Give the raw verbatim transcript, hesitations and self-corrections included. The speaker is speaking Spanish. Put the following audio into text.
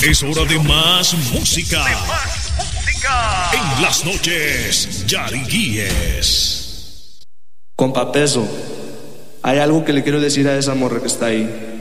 Es hora de más música. De más música. En las noches, Yariguíes. Compa Peso, hay algo que le quiero decir a esa morra que está ahí.